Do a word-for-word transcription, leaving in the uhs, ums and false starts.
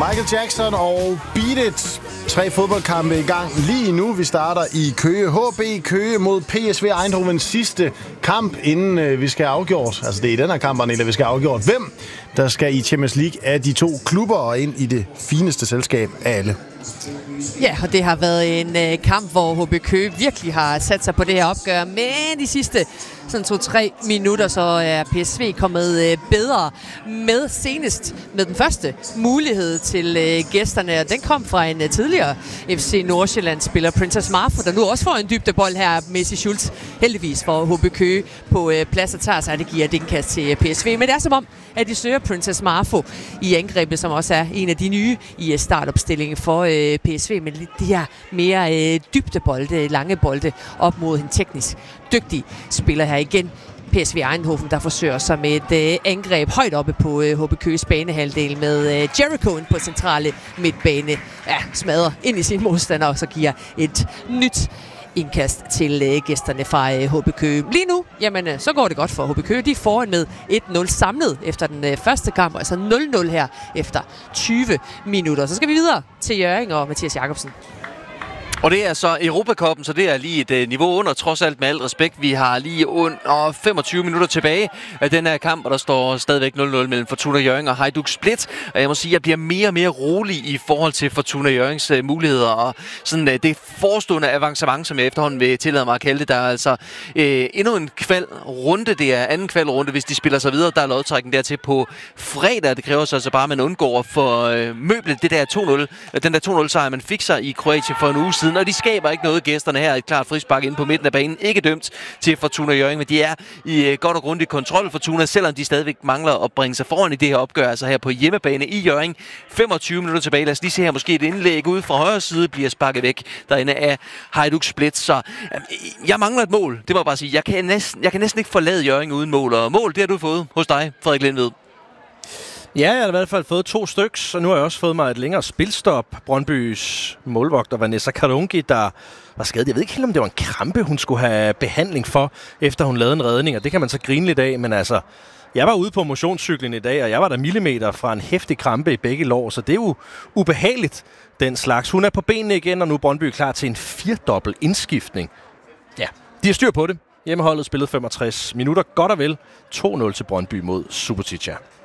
Michael Jackson og Beat It. Tre fodboldkampe i gang lige nu. Vi starter i Køge. H B Køge mod P S V Eindhovens sidste kamp, inden øh, vi skal have afgjort. Altså det er i den her kamp, Arnella, vi skal have afgjort. Hvem der skal i Champions League af de to klubber og ind i det fineste selskab af alle. Ja, og det har været en øh, kamp, hvor H B Køge virkelig har sat sig på det her opgør. Men de sidste sådan to-tre minutter, så er P S V kommet øh, bedre med senest med den første mulighed til øh, gæsterne. Og den kom fra en øh, tidligere F C Nordsjælland-spiller, Princess Marfo, der nu også får en dybdebold her. Messi Schultz heldigvis for H B Køge på øh, plads og tager sig, det giver et indkast til øh, P S V. Men det er som om, at de søger Princess Marfo i angrebet, som også er en af de nye i startopstillingen for øh, P S V. Men de her mere øh, dybdebolde, lange bolde op mod en teknisk dygtig spiller her igen. P S V Eindhoven, der forsøger sig med et øh, angreb højt oppe på øh, H B Køges banehalvdel med øh, Jericho på centrale midtbane. Ja, smadrer ind i sin modstander, og så giver et nyt indkast til øh, gæsterne fra øh, H B Køge. Lige nu, jamen, øh, så går det godt for H B Køge. De er foran med et nul samlet efter den øh, første kamp, altså nul nul her efter tyve minutter. Så skal vi videre til Hjørring og Mathias Jacobsen. Og det er så Europacupen, så det er lige et uh, niveau under, trods alt med alt respekt. Vi har lige under femogtyve minutter tilbage af den her kamp, og der står stadigvæk nul nul mellem Fortuna Hjørring og Hajduk Split. Og jeg må sige, at jeg bliver mere og mere rolig i forhold til Fortuna Hjørrings uh, muligheder. Og sådan uh, det forestående avancement, som jeg efterhånden vil tillade mig at kalde det, der er altså uh, endnu en kvalrunde. Det er anden kvalrunde, hvis de spiller sig videre. Der er lodtrækken dertil på fredag. Det kræver så altså bare, at man undgår for uh, møblet det der to nul. Den der to nul sejr, man fik sig i Kroatien for en uge siden. Og de skaber ikke noget. Gæsterne her et klart frispark inde på midten af banen. Ikke dømt til Fortuna Hjørring, men de er i uh, godt og grundigt kontrol, Fortuna, selvom de stadigvæk mangler at bringe sig foran i det her opgør, altså her på hjemmebane i Hjørring. femogtyve minutter tilbage. Lad os lige se her, måske et indlæg ude fra højre side bliver sparket væk derinde af Hajduk Split. Så uh, jeg mangler et mål. Det må jeg bare sige. Jeg kan næsten, jeg kan næsten ikke forlade Hjørring uden mål. Og mål, det har du fået hos dig, Frederik Lindved. Ja, jeg har i hvert fald fået to styks, og nu har jeg også fået mig et længere spilstop. Brøndbys målvogter Vanessa Karungi, der var skadet. Jeg ved ikke helt, om det var en krampe, hun skulle have behandling for, efter hun lavede en redning, og det kan man så grine lidt af, men altså, jeg var ude på motionscyklen i dag, og jeg var der millimeter fra en heftig krampe i begge lår, så det er jo ubehageligt, den slags. Hun er på benene igen, og nu er Brøndby klar til en firdobbelt indskiftning. Ja, de har styr på det. Hjemmeholdet spillede femogtres minutter, godt og vel to nul til Brøndby mod Subotica.